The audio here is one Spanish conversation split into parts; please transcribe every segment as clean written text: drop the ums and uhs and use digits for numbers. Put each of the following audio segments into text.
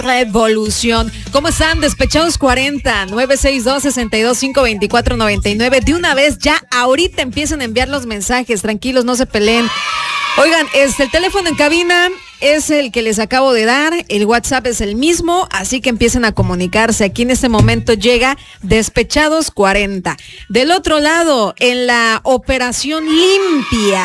Revolución. ¿Cómo están? Despechados 40 962-62-524-99. De una vez, ya ahorita empiezan a enviar los mensajes. Tranquilos, no se peleen. Oigan, el teléfono en cabina es el que les acabo de dar, el WhatsApp es el mismo, así que empiecen a comunicarse. Aquí en este momento llega Despechados 40. Del otro lado, en la operación limpia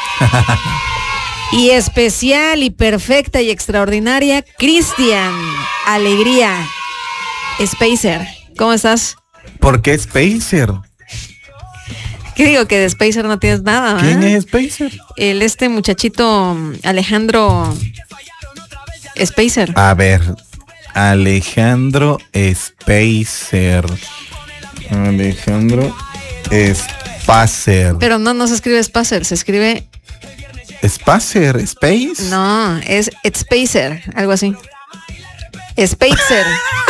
y especial y perfecta y extraordinaria, Cristian Alegría Spacer. ¿Cómo estás? ¿Por qué Spacer? ¿Qué digo? Que de Spacer no tienes nada, ¿Quién es Spacer? Este muchachito Alejandro Spacer. A ver, Alejandro Spacer. Alejandro Spacer. Pero no se escribe Spacer, se escribe... ¿Spacer? ¿Space? No, es Spacer, algo así. Spacer.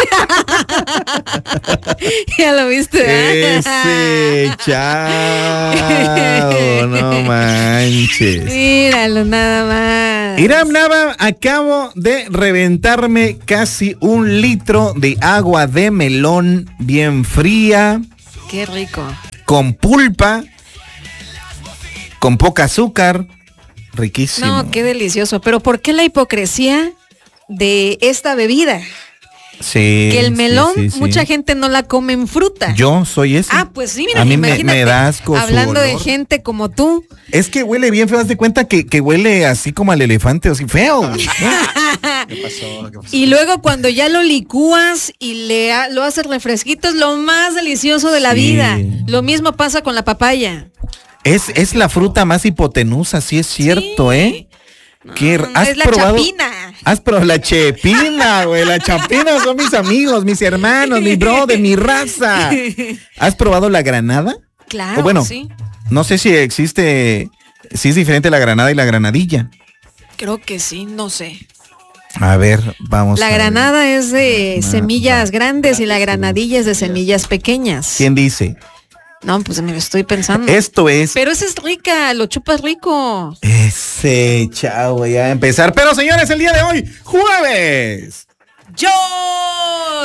Ya lo viste. Ese, chao, no manches. Míralo nada más. Iram Nava, acabo de reventarme casi 1 litro de agua de melón bien fría. Qué rico. Con pulpa, con poca azúcar. Riquísimo. No, qué delicioso. Pero ¿por qué la hipocresía de esta bebida? Sí. Que el melón, sí. mucha gente no la come en fruta. Yo soy ese. Ah, pues sí, mira, a mí imagínate, me da asco hablando su de olor. gente como tú. Es que huele bien feo, haz de cuenta que huele así como al elefante, así feo. ¿Qué pasó? Y luego cuando ya lo licúas y lo haces refresquito, es lo más delicioso de la vida. Lo mismo pasa con la papaya. Es la fruta más hipotenusa, sí es cierto, Sí. ¿eh? ¿Has es la probado? chapina. Has probado la chepina, güey. La chapina son mis amigos, mis hermanos, mi brother, mi raza. ¿Has probado la granada? Claro, O bueno, sí. no sé si existe, si es diferente la granada y la granadilla. Creo que sí, no sé. A ver, vamos. La a ver. granada es de semillas grandes y la granadilla es de semillas pequeñas. ¿Quién dice? No, pues me lo estoy pensando. Esto es. Pero esa es rica, lo chupas rico. Ese, chao, voy a empezar. Pero señores, el día de hoy, jueves. ¡Yo